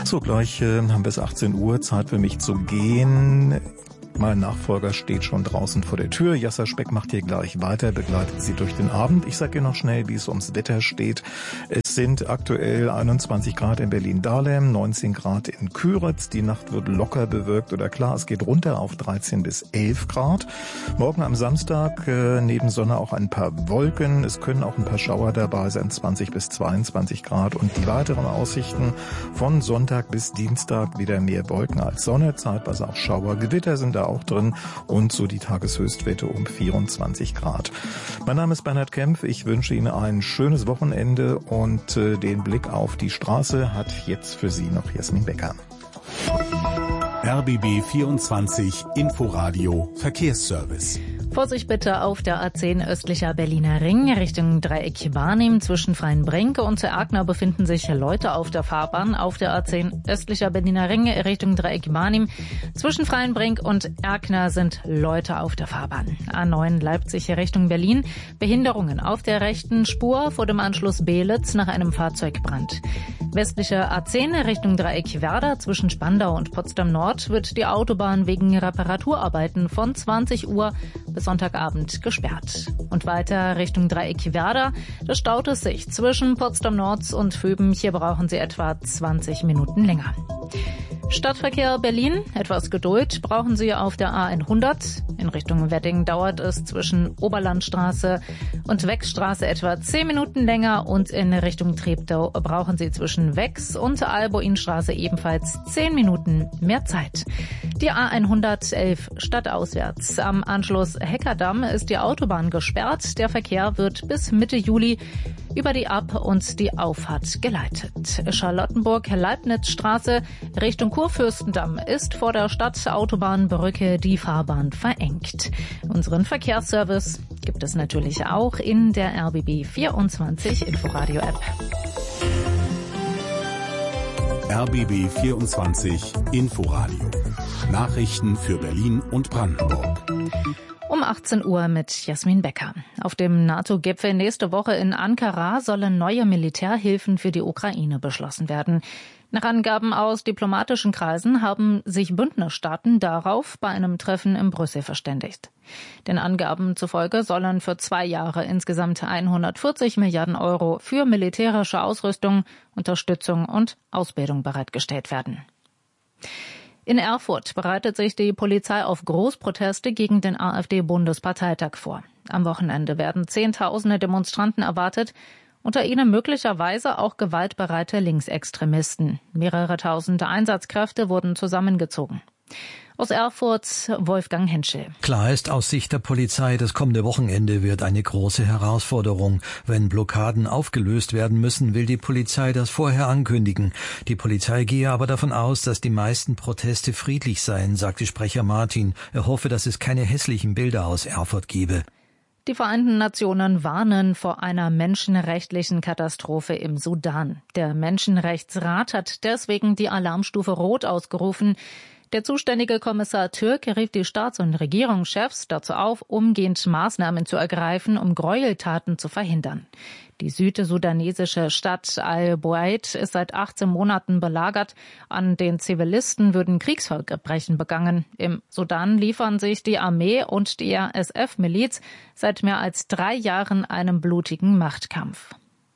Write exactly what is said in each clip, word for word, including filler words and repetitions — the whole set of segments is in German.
So, gleich äh, haben wir es achtzehn Uhr, Zeit für mich zu gehen. Mein Nachfolger steht schon draußen vor der Tür. Jasser Speck macht hier gleich weiter, begleitet Sie durch den Abend. Ich sage Ihnen noch schnell, wie es ums Wetter steht. Es sind aktuell einundzwanzig Grad in Berlin-Dahlem, neunzehn Grad in Küritz. Die Nacht wird locker bewölkt oder klar. Es geht runter auf dreizehn bis elf Grad. Morgen am Samstag äh, neben Sonne auch ein paar Wolken. Es können auch ein paar Schauer dabei sein, zwanzig bis zweiundzwanzig Grad. Und die weiteren Aussichten von Sonntag bis Dienstag wieder mehr Wolken als Sonne. Zeitweise auch Schauer. Gewitter sind da auch drin und so die Tageshöchstwerte um vierundzwanzig Grad. Mein Name ist Bernhard Kempf. Ich wünsche Ihnen ein schönes Wochenende und äh, den Blick auf die Straße hat jetzt für Sie noch Jasmin Becker. R B B vierundzwanzig Inforadio Verkehrsservice. Vorsicht bitte auf der A zehn östlicher Berliner Ring Richtung Dreieck Barnim. Zwischen Freienbrink und Erkner befinden sich Leute auf der Fahrbahn. Auf der A zehn östlicher Berliner Ring Richtung Dreieck Barnim. Zwischen Freienbrink und Erkner sind Leute auf der Fahrbahn. A neun Leipzig Richtung Berlin. Behinderungen auf der rechten Spur vor dem Anschluss Beelitz nach einem Fahrzeugbrand. Westliche A zehn Richtung Dreieck Werder zwischen Spandau und Potsdam Nord wird die Autobahn wegen Reparaturarbeiten von zwanzig Uhr bis Sonntagabend gesperrt. Und weiter Richtung Dreieck Werder. Da staut es sich zwischen Potsdam Nord und Föben. Hier brauchen Sie etwa zwanzig Minuten länger. Stadtverkehr Berlin. Etwas Geduld brauchen Sie auf der A hundert. In Richtung Wedding dauert es zwischen Oberlandstraße und Wechsstraße etwa zehn Minuten länger und in Richtung Treptow brauchen Sie zwischen Wex und Alboinstraße ebenfalls zehn Minuten mehr Zeit. Die A hundertelf stadtauswärts. Am Anschluss Heckerdamm ist die Autobahn gesperrt. Der Verkehr wird bis Mitte Juli über die Ab- und die Auffahrt geleitet. Charlottenburg-Leibnizstraße Richtung Kurfürstendamm ist vor der Stadtautobahn-Brücke die Fahrbahn verengt. Unseren Verkehrsservice gibt es natürlich auch in der R B B vierundzwanzig Inforadio-App. R B B vierundzwanzig Inforadio. Nachrichten für Berlin und Brandenburg. Um achtzehn Uhr mit Jasmin Becker. Auf dem NATO-Gipfel nächste Woche in Ankara sollen neue Militärhilfen für die Ukraine beschlossen werden. Nach Angaben aus diplomatischen Kreisen haben sich Bündnisstaaten darauf bei einem Treffen in Brüssel verständigt. Den Angaben zufolge sollen für zwei Jahre insgesamt hundertvierzig Milliarden Euro für militärische Ausrüstung, Unterstützung und Ausbildung bereitgestellt werden. In Erfurt bereitet sich die Polizei auf Großproteste gegen den AfD-Bundesparteitag vor. Am Wochenende werden Zehntausende Demonstranten erwartet, unter ihnen möglicherweise auch gewaltbereite Linksextremisten. Mehrere tausend Einsatzkräfte wurden zusammengezogen. Aus Erfurt Wolfgang Henschel. Klar ist aus Sicht der Polizei, das kommende Wochenende wird eine große Herausforderung. Wenn Blockaden aufgelöst werden müssen, will die Polizei das vorher ankündigen. Die Polizei gehe aber davon aus, dass die meisten Proteste friedlich seien, sagte Sprecher Martin. Er hoffe, dass es keine hässlichen Bilder aus Erfurt gebe. Die Vereinten Nationen warnen vor einer menschenrechtlichen Katastrophe im Sudan. Der Menschenrechtsrat hat deswegen die Alarmstufe Rot ausgerufen. Der zuständige Kommissar Türk rief die Staats- und Regierungschefs dazu auf, umgehend Maßnahmen zu ergreifen, um Gräueltaten zu verhindern. Die südsudanesische Stadt Al-Buaid ist seit achtzehn Monaten belagert. An den Zivilisten würden Kriegsverbrechen begangen. Im Sudan liefern sich die Armee und die R S F-Miliz seit mehr als drei Jahren einem blutigen Machtkampf.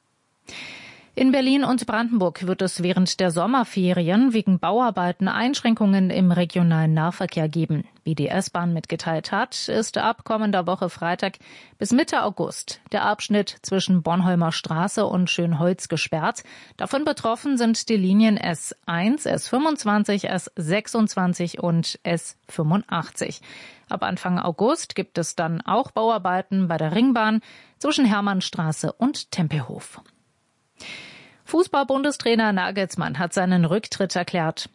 In Berlin und Brandenburg wird es während der Sommerferien wegen Bauarbeiten Einschränkungen im regionalen Nahverkehr geben. Wie die S-Bahn mitgeteilt hat, ist ab kommender Woche Freitag bis Mitte August der Abschnitt zwischen Bornholmer Straße und Schönholz gesperrt. Davon betroffen sind die Linien S eins, S fünfundzwanzig, S sechsundzwanzig und S fünfundachtzig. Ab Anfang August gibt es dann auch Bauarbeiten bei der Ringbahn zwischen Hermannstraße und Tempelhof. Fußball-Bundestrainer Nagelsmann hat seinen Rücktritt erklärt.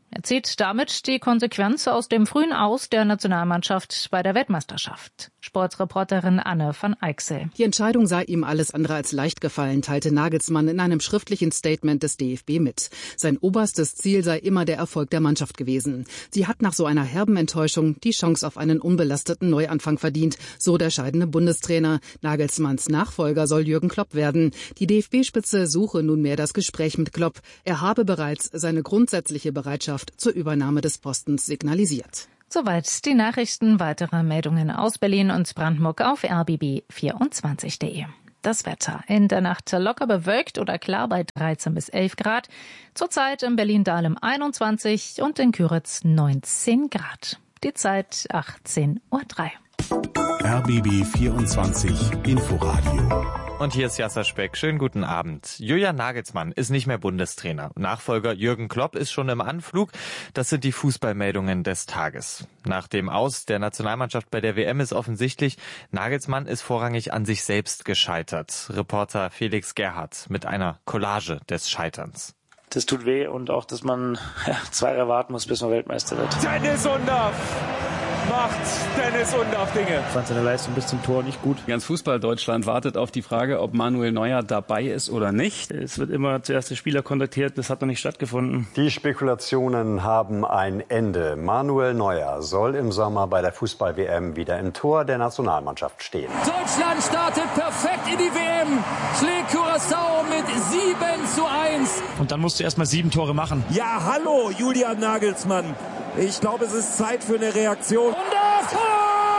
Er zieht damit die Konsequenz aus dem frühen Aus der Nationalmannschaft bei der Weltmeisterschaft. Sportsreporterin Anne van Eicksel. Die Entscheidung sei ihm alles andere als leicht gefallen, teilte Nagelsmann in einem schriftlichen Statement des D F B mit. Sein oberstes Ziel sei immer der Erfolg der Mannschaft gewesen. Sie hat nach so einer herben Enttäuschung die Chance auf einen unbelasteten Neuanfang verdient, so der scheidende Bundestrainer. Nagelsmanns Nachfolger soll Jürgen Klopp werden. Die D F B-Spitze suche nunmehr das Gespräch mit Klopp. Er habe bereits seine grundsätzliche Bereitschaft zur Übernahme des Postens signalisiert. Soweit die Nachrichten. Weitere Meldungen aus Berlin und Brandenburg auf r b b vierundzwanzig punkt d e. Das Wetter. In der Nacht locker bewölkt oder klar bei dreizehn bis elf Grad. Zurzeit in Berlin-Dahlem einundzwanzig und in Küritz neunzehn Grad. Die Zeit achtzehn Uhr drei. R B B vierundzwanzig Inforadio. Und hier ist Jasser Speck. Schönen guten Abend. Julian Nagelsmann ist nicht mehr Bundestrainer. Nachfolger Jürgen Klopp ist schon im Anflug. Das sind die Fußballmeldungen des Tages. Nach dem Aus der Nationalmannschaft bei der W M ist offensichtlich, Nagelsmann ist vorrangig an sich selbst gescheitert. Reporter Felix Gerhardt mit einer Collage des Scheiterns. Das tut weh und auch, dass man ja, zwei Jahre warten muss, bis man Weltmeister wird. Dennis Undaff macht Dennis Undaff Dinge. Ich fand seine Leistung bis zum Tor nicht gut. Ganz Fußball-Deutschland wartet auf die Frage, ob Manuel Neuer dabei ist oder nicht. Es wird immer zuerst der Spieler kontaktiert, das hat noch nicht stattgefunden. Die Spekulationen haben ein Ende. Manuel Neuer soll im Sommer bei der Fußball-W M wieder im Tor der Nationalmannschaft stehen. Deutschland startet perfekt in die W M, schlägt Curaçao mit sieben zu eins. Und dann musst du erst mal sieben Tore machen. Ja, hallo, Julian Nagelsmann. Ich glaube, es ist Zeit für eine Reaktion. Und das Tor!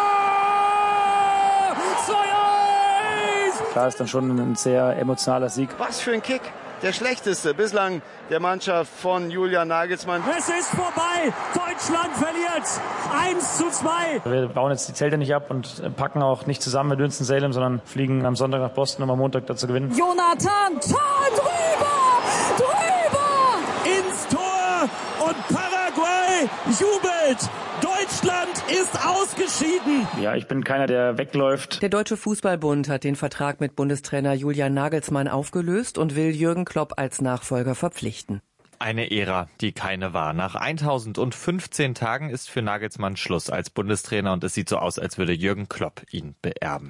zwei eins! Klar, ist dann schon ein sehr emotionaler Sieg. Was für ein Kick! Der schlechteste bislang der Mannschaft von Julian Nagelsmann. Es ist vorbei! Deutschland verliert! eins zu zwei! Wir bauen jetzt die Zelte nicht ab und packen auch nicht zusammen mit Winston-Salem, sondern fliegen am Sonntag nach Boston, um am Montag da zu gewinnen. Jonathan, Tor drüber! Drüber! Ins Tor und Paraguay jubelt! Deutschland ist ausgeschieden. Ja, ich bin keiner, der wegläuft. Der Deutsche Fußballbund hat den Vertrag mit Bundestrainer Julian Nagelsmann aufgelöst und will Jürgen Klopp als Nachfolger verpflichten. Eine Ära, die keine war. Nach eintausendfünfzehn Tagen ist für Nagelsmann Schluss als Bundestrainer und es sieht so aus, als würde Jürgen Klopp ihn beerben.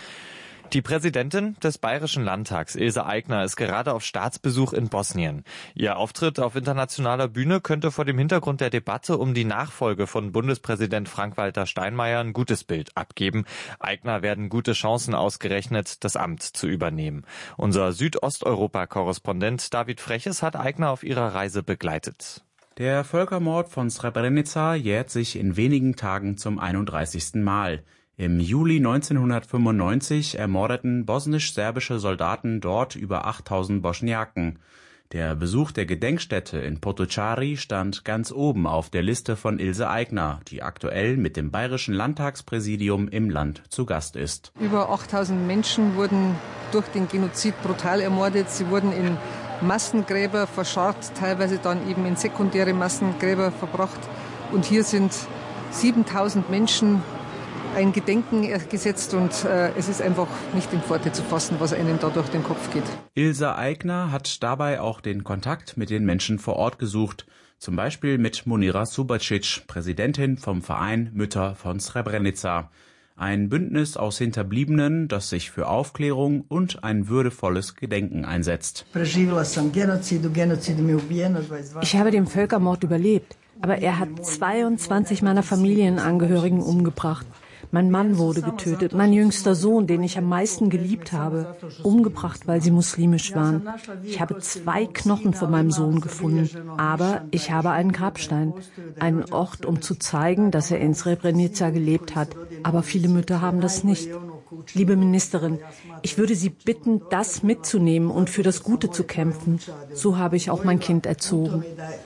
Die Präsidentin des Bayerischen Landtags, Ilse Aigner, ist gerade auf Staatsbesuch in Bosnien. Ihr Auftritt auf internationaler Bühne könnte vor dem Hintergrund der Debatte um die Nachfolge von Bundespräsident Frank-Walter Steinmeier ein gutes Bild abgeben. Aigner werden gute Chancen ausgerechnet, das Amt zu übernehmen. Unser Südosteuropa-Korrespondent David Freches hat Aigner auf ihrer Reise begleitet. Der Völkermord von Srebrenica jährt sich in wenigen Tagen zum einunddreißigsten Mal. Im Juli neunzehnhundertfünfundneunzig ermordeten bosnisch-serbische Soldaten dort über achttausend Bosniaken. Der Besuch der Gedenkstätte in Potocari stand ganz oben auf der Liste von Ilse Aigner, die aktuell mit dem Bayerischen Landtagspräsidium im Land zu Gast ist. Über achttausend Menschen wurden durch den Genozid brutal ermordet. Sie wurden in Massengräber verscharrt, teilweise dann eben in sekundäre Massengräber verbracht. Und hier sind siebentausend Menschen ein Gedenken gesetzt und äh, es ist einfach nicht in Worte zu fassen, was einem da durch den Kopf geht. Ilse Aigner hat dabei auch den Kontakt mit den Menschen vor Ort gesucht, zum Beispiel mit Munira Subacic, Präsidentin vom Verein Mütter von Srebrenica. Ein Bündnis aus Hinterbliebenen, das sich für Aufklärung und ein würdevolles Gedenken einsetzt. Ich habe den Völkermord überlebt, aber er hat zweiundzwanzig meiner Familienangehörigen umgebracht. Mein Mann wurde getötet, mein jüngster Sohn, den ich am meisten geliebt habe, umgebracht, weil sie muslimisch waren. Ich habe zwei Knochen von meinem Sohn gefunden, aber ich habe einen Grabstein, einen Ort, um zu zeigen, dass er in Srebrenica gelebt hat. Aber viele Mütter haben das nicht. Liebe Ministerin, ich würde Sie bitten, das mitzunehmen und für das Gute zu kämpfen. So habe ich auch mein Kind erzogen.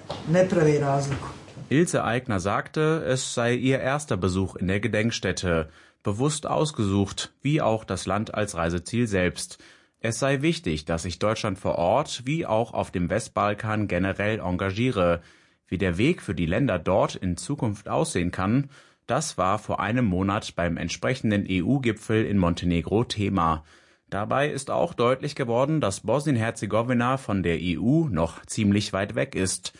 Ilse Aigner sagte, es sei ihr erster Besuch in der Gedenkstätte, bewusst ausgesucht, wie auch das Land als Reiseziel selbst. Es sei wichtig, dass sich Deutschland vor Ort wie auch auf dem Westbalkan generell engagiere. Wie der Weg für die Länder dort in Zukunft aussehen kann, das war vor einem Monat beim entsprechenden E U-Gipfel in Montenegro Thema. Dabei ist auch deutlich geworden, dass Bosnien-Herzegowina von der E U noch ziemlich weit weg ist.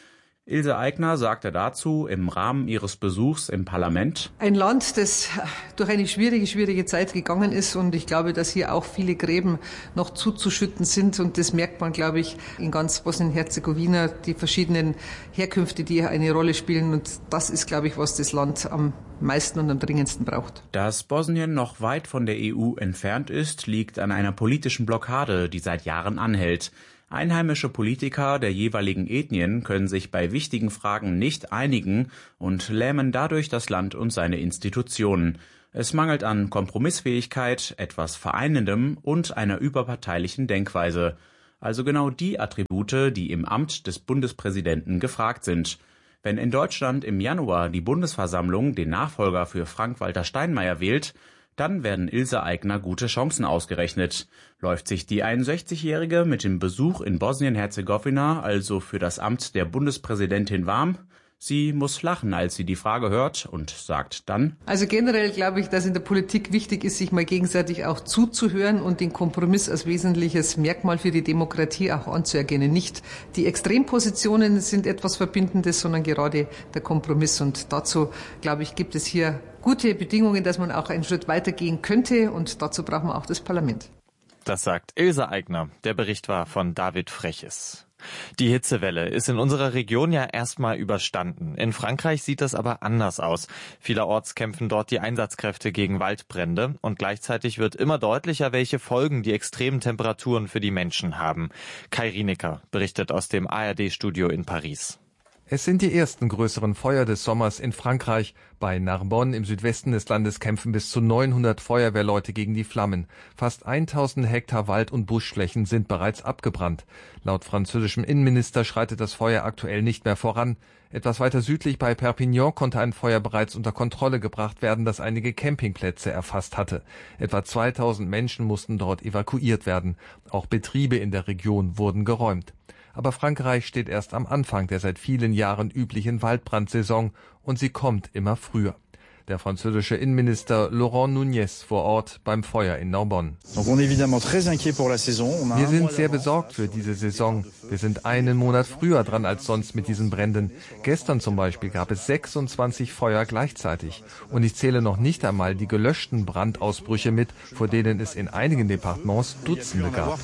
Ilse Aigner sagte dazu im Rahmen ihres Besuchs im Parlament: Ein Land, das durch eine schwierige, schwierige Zeit gegangen ist, und ich glaube, dass hier auch viele Gräben noch zuzuschütten sind, und das merkt man, glaube ich, in ganz Bosnien-Herzegowina, die verschiedenen Herkünfte, die hier eine Rolle spielen, und das ist, glaube ich, was das Land am meisten und am dringendsten braucht. Dass Bosnien noch weit von der E U entfernt ist, liegt an einer politischen Blockade, die seit Jahren anhält. Einheimische Politiker der jeweiligen Ethnien können sich bei wichtigen Fragen nicht einigen und lähmen dadurch das Land und seine Institutionen. Es mangelt an Kompromissfähigkeit, etwas Vereinendem und einer überparteilichen Denkweise. Also genau die Attribute, die im Amt des Bundespräsidenten gefragt sind. Wenn in Deutschland im Januar die Bundesversammlung den Nachfolger für Frank-Walter Steinmeier wählt, dann werden Ilse Aigner gute Chancen ausgerechnet. Läuft sich die einundsechzigjährige mit dem Besuch in Bosnien-Herzegowina also für das Amt der Bundespräsidentin warm? Sie muss lachen, als sie die Frage hört, und sagt dann: Also generell glaube ich, dass in der Politik wichtig ist, sich mal gegenseitig auch zuzuhören und den Kompromiss als wesentliches Merkmal für die Demokratie auch anzuerkennen. Nicht die Extrempositionen sind etwas Verbindendes, sondern gerade der Kompromiss. Und dazu, glaube ich, gibt es hier gute Bedingungen, dass man auch einen Schritt weitergehen könnte, und dazu brauchen wir auch das Parlament. Das sagt Ilse Aigner. Der Bericht war von David Freches. Die Hitzewelle ist in unserer Region ja erstmal überstanden. In Frankreich sieht das aber anders aus. Vielerorts kämpfen dort die Einsatzkräfte gegen Waldbrände, und gleichzeitig wird immer deutlicher, welche Folgen die extremen Temperaturen für die Menschen haben. Kai Rienecker berichtet aus dem A R D-Studio in Paris. Es sind die ersten größeren Feuer des Sommers in Frankreich. Bei Narbonne im Südwesten des Landes kämpfen bis zu neunhundert Feuerwehrleute gegen die Flammen. Fast tausend Hektar Wald- und Buschflächen sind bereits abgebrannt. Laut französischem Innenminister schreitet das Feuer aktuell nicht mehr voran. Etwas weiter südlich bei Perpignan konnte ein Feuer bereits unter Kontrolle gebracht werden, das einige Campingplätze erfasst hatte. Etwa zweitausend Menschen mussten dort evakuiert werden. Auch Betriebe in der Region wurden geräumt. Aber Frankreich steht erst am Anfang der seit vielen Jahren üblichen Waldbrandsaison, und sie kommt immer früher. Der französische Innenminister Laurent Nunez vor Ort beim Feuer in Narbonne. Wir sind sehr besorgt für diese Saison. Wir sind einen Monat früher dran als sonst mit diesen Bränden. Gestern zum Beispiel gab es sechsundzwanzig Feuer gleichzeitig. Und ich zähle noch nicht einmal die gelöschten Brandausbrüche mit, vor denen es in einigen Departements Dutzende gab.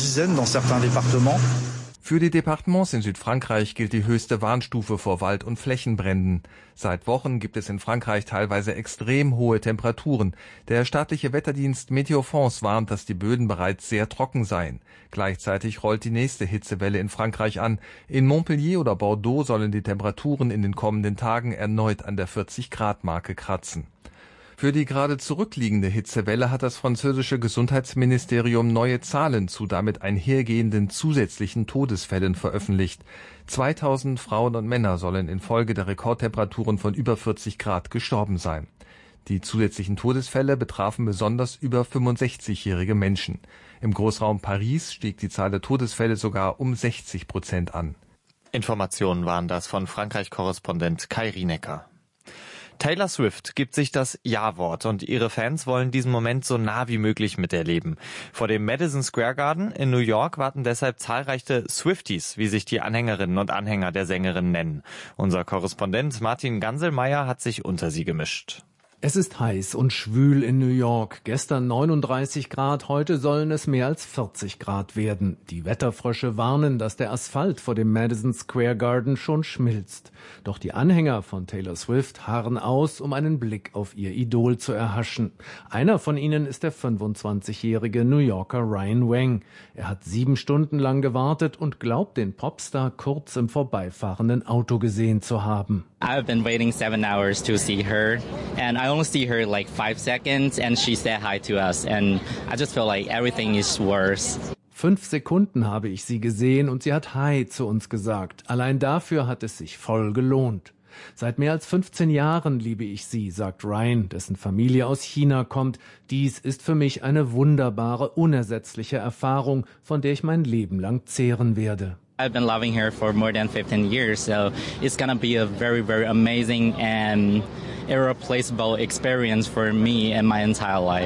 Für die Departements in Südfrankreich gilt die höchste Warnstufe vor Wald- und Flächenbränden. Seit Wochen gibt es in Frankreich teilweise extrem hohe Temperaturen. Der staatliche Wetterdienst Météo France warnt, dass die Böden bereits sehr trocken seien. Gleichzeitig rollt die nächste Hitzewelle in Frankreich an. In Montpellier oder Bordeaux sollen die Temperaturen in den kommenden Tagen erneut an der vierzig-Grad-Marke kratzen. Für die gerade zurückliegende Hitzewelle hat das französische Gesundheitsministerium neue Zahlen zu damit einhergehenden zusätzlichen Todesfällen veröffentlicht. zweitausend Frauen und Männer sollen infolge der Rekordtemperaturen von über vierzig Grad gestorben sein. Die zusätzlichen Todesfälle betrafen besonders über fünfundsechzigjährige Menschen. Im Großraum Paris stieg die Zahl der Todesfälle sogar um sechzig Prozent an. Informationen waren das von Frankreich-Korrespondent Kai Rienecker. Taylor Swift gibt sich das Ja-Wort, und ihre Fans wollen diesen Moment so nah wie möglich miterleben. Vor dem Madison Square Garden in New York warten deshalb zahlreiche Swifties, wie sich die Anhängerinnen und Anhänger der Sängerin nennen. Unser Korrespondent Martin Ganselmeier hat sich unter sie gemischt. Es ist heiß und schwül in New York. Gestern neununddreißig Grad, heute sollen es mehr als vierzig Grad werden. Die Wetterfrösche warnen, dass der Asphalt vor dem Madison Square Garden schon schmilzt. Doch die Anhänger von Taylor Swift harren aus, um einen Blick auf ihr Idol zu erhaschen. Einer von ihnen ist der fünfundzwanzigjährige New Yorker Ryan Wang. Er hat sieben Stunden lang gewartet und glaubt, den Popstar kurz im vorbeifahrenden Auto gesehen zu haben. I've been waiting seven hours to see her, and I only see her like five seconds, and she said hi to us, and I just feel like everything is worse. Fünf Sekunden habe ich sie gesehen und sie hat Hi zu uns gesagt. Allein dafür hat es sich voll gelohnt. Seit mehr als fünfzehn Jahren liebe ich sie, sagt Ryan, dessen Familie aus China kommt. Dies ist für mich eine wunderbare, unersetzliche Erfahrung, von der ich mein Leben lang zehren werde. I've been loving her for more than fifteen years, so it's gonna be a very, very amazing and irreplaceable experience for me and my entire life.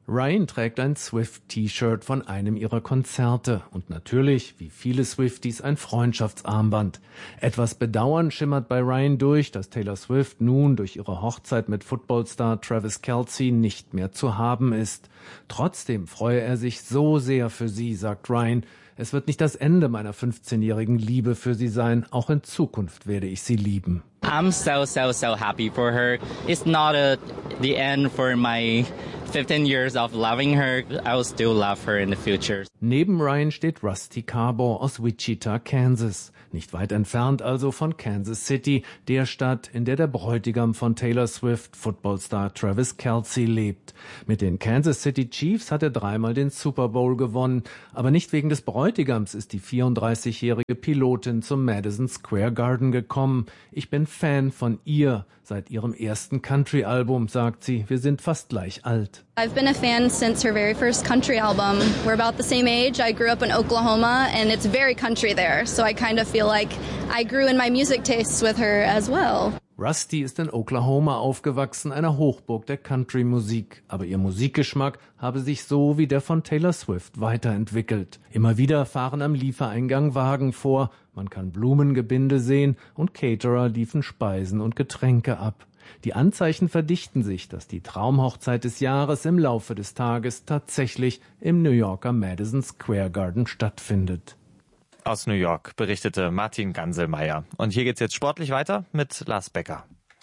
Ryan trägt ein Swift-T-Shirt von einem ihrer Konzerte und natürlich, wie viele Swifties, ein Freundschaftsarmband. Etwas Bedauern schimmert bei Ryan durch, dass Taylor Swift nun durch ihre Hochzeit mit Footballstar Travis Kelce nicht mehr zu haben ist. Trotzdem freue er sich so sehr für sie, sagt Ryan. Es wird nicht das Ende meiner fünfzehnjährigen Liebe für sie sein. Auch in Zukunft werde ich sie lieben. I'm so, so, so happy for her. It's not a, the end for my fifteen years of loving her. I will still love her in the future. Neben Ryan steht Rusty Carbo aus Wichita, Kansas. Nicht weit entfernt also von Kansas City, der Stadt, in der der Bräutigam von Taylor Swift, Footballstar Travis Kelce, lebt. Mit den Kansas City Chiefs hat er dreimal den Super Bowl gewonnen. Aber nicht wegen des Bräutigams ist die vierunddreißigjährige Pilotin zum Madison Square Garden gekommen. Ich bin Fan von ihr. Seit ihrem ersten Country-Album, sagt sie, wir sind fast gleich alt. I've been a fan since her very first country album. We're about the same age. I grew up in Oklahoma and it's very country there. So I kind of feel like I grew in my music tastes with her as well. Rusty ist in Oklahoma aufgewachsen, einer Hochburg der Country-Musik. Aber ihr Musikgeschmack habe sich so wie der von Taylor Swift weiterentwickelt. Immer wieder fahren am Liefereingang Wagen vor, man kann Blumengebinde sehen und Caterer liefen Speisen und Getränke ab. Die Anzeichen verdichten sich, dass die Traumhochzeit des Jahres im Laufe des Tages tatsächlich im New Yorker Madison Square Garden stattfindet. Aus New York berichtete Martin Ganselmeier. Und hier geht's jetzt sportlich weiter mit Lars Becker.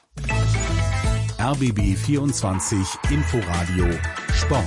R B B vierundzwanzig Inforadio Sport.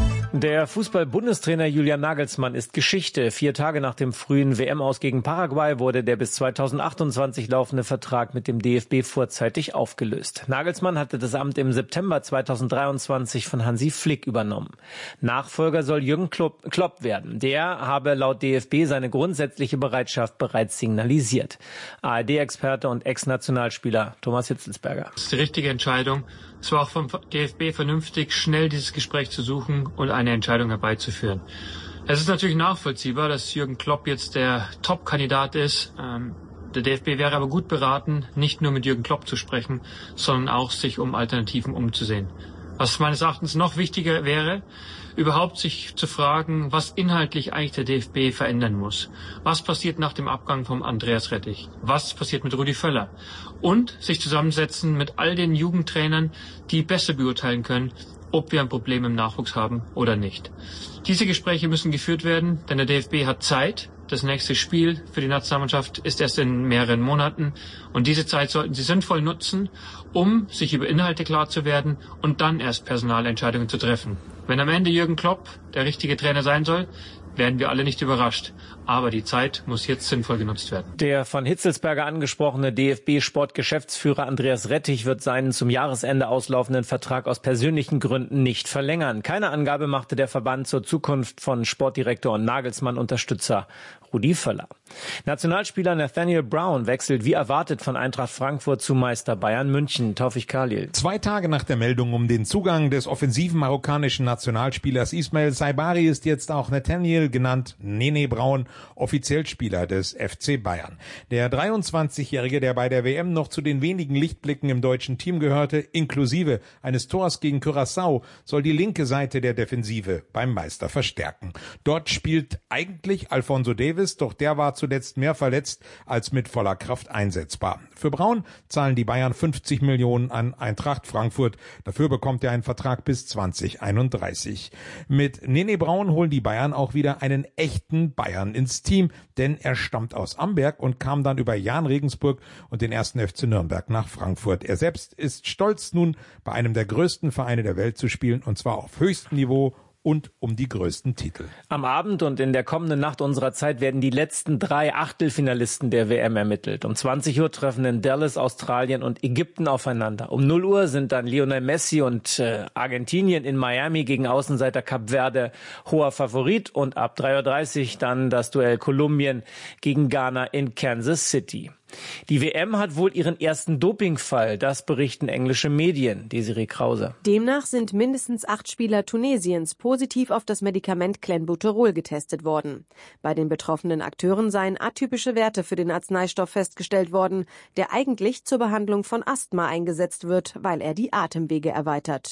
Der Fußball-Bundestrainer Julian Nagelsmann ist Geschichte. Vier Tage nach dem frühen W M-Aus gegen Paraguay wurde der bis zweitausendachtundzwanzig laufende Vertrag mit dem D F B vorzeitig aufgelöst. Nagelsmann hatte das Amt im September zweitausenddreiundzwanzig von Hansi Flick übernommen. Nachfolger soll Jürgen Klopp werden. Der habe laut D F B seine grundsätzliche Bereitschaft bereits signalisiert. A R D-Experte und Ex-Nationalspieler Thomas Hitzelsberger. Das ist die richtige Entscheidung. Es war auch vom D F B vernünftig, schnell dieses Gespräch zu suchen und eine Entscheidung herbeizuführen. Es ist natürlich nachvollziehbar, dass Jürgen Klopp jetzt der Top-Kandidat ist. Ähm, der D F B wäre aber gut beraten, nicht nur mit Jürgen Klopp zu sprechen, sondern auch sich um Alternativen umzusehen. Was meines Erachtens noch wichtiger wäre, überhaupt sich zu fragen, was inhaltlich eigentlich der D F B verändern muss. Was passiert nach dem Abgang von Andreas Rettich? Was passiert mit Rudi Völler? Und sich zusammensetzen mit all den Jugendtrainern, die besser beurteilen können, ob wir ein Problem im Nachwuchs haben oder nicht. Diese Gespräche müssen geführt werden, denn der D F B hat Zeit. Das nächste Spiel für die Nationalmannschaft ist erst in mehreren Monaten. Und diese Zeit sollten sie sinnvoll nutzen, um sich über Inhalte klar zu werden und dann erst Personalentscheidungen zu treffen. Wenn am Ende Jürgen Klopp der richtige Trainer sein soll, werden wir alle nicht überrascht. Aber die Zeit muss jetzt sinnvoll genutzt werden. Der von Hitzelsberger angesprochene D F B-Sportgeschäftsführer Andreas Rettich wird seinen zum Jahresende auslaufenden Vertrag aus persönlichen Gründen nicht verlängern. Keine Angabe machte der Verband zur Zukunft von Sportdirektor und Nagelsmann-Unterstützer Rudi Völler. Nationalspieler Nathaniel Brown wechselt wie erwartet von Eintracht Frankfurt zu Meister Bayern München. Taufik Khalil. Zwei Tage nach der Meldung um den Zugang des offensiven marokkanischen Nationalspielers Ismail Saibari ist jetzt auch Nathaniel, genannt Nene Brown, offiziell Spieler des F C Bayern. Der dreiundzwanzigjährige, der bei der W M noch zu den wenigen Lichtblicken im deutschen Team gehörte, inklusive eines Tors gegen Curaçao, soll die linke Seite der Defensive beim Meister verstärken. Dort spielt eigentlich Alphonso Davies, doch der war zuletzt mehr verletzt als mit voller Kraft einsetzbar. Für Braun zahlen die Bayern fünfzig Millionen an Eintracht Frankfurt. Dafür bekommt er einen Vertrag bis zweitausendeinunddreißig. Mit Nene Braun holen die Bayern auch wieder einen echten Bayern ins Team, denn er stammt aus Amberg und kam dann über Jahn Regensburg und den ersten F C Nürnberg nach Frankfurt. Er selbst ist stolz, nun bei einem der größten Vereine der Welt zu spielen, und zwar auf höchstem Niveau und um die größten Titel. Am Abend und in der kommenden Nacht unserer Zeit werden die letzten drei Achtelfinalisten der W M ermittelt. Um zwanzig Uhr treffen in Dallas Australien und Ägypten aufeinander. Um null Uhr sind dann Lionel Messi und äh, Argentinien in Miami gegen Außenseiter Kap Verde hoher Favorit. Und ab drei Uhr dreißig dann das Duell Kolumbien gegen Ghana in Kansas City. Die W M hat wohl ihren ersten Dopingfall, das berichten englische Medien. Desiree Krause. Demnach sind mindestens acht Spieler Tunesiens positiv auf das Medikament Clenbuterol getestet worden. Bei den betroffenen Akteuren seien atypische Werte für den Arzneistoff festgestellt worden, der eigentlich zur Behandlung von Asthma eingesetzt wird, weil er die Atemwege erweitert.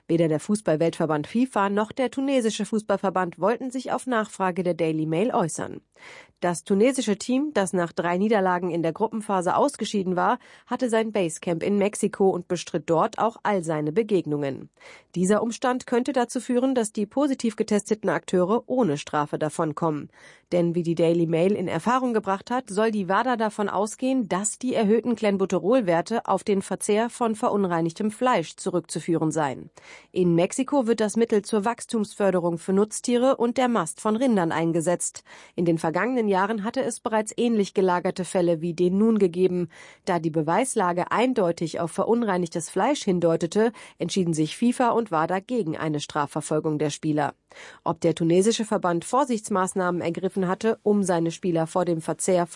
Weder der Fußball-Weltverband FIFA noch der tunesische Fußballverband wollten sich auf Nachfrage der Daily Mail äußern. Das tunesische Team, das nach drei Niederlagen in der Gruppenphase ausgeschieden war, hatte sein Basecamp in Mexiko und bestritt dort auch all seine Begegnungen. Dieser Umstand könnte dazu führen, dass die positiv getesteten Akteure ohne Strafe davonkommen. Denn wie die Daily Mail in Erfahrung gebracht hat, soll die WADA davon ausgehen, dass die erhöhten Clenbuterol-Werte auf den Verzehr von verunreinigtem Fleisch zurückzuführen seien. In Mexiko wird das Mittel zur Wachstumsförderung für Nutztiere und der Mast von Rindern eingesetzt. In den vergangenen Jahren hatte es bereits ähnlich gelagerte Fälle wie den nun gegeben. Da die Beweislage eindeutig auf verunreinigtes Fleisch hindeutete, entschieden sich FIFA und WADA gegen eine Strafverfolgung der Spieler. Ob der tunesische Verband Vorsichtsmaßnahmen ergriffen hatte, um seine Spieler vor dem Verzehr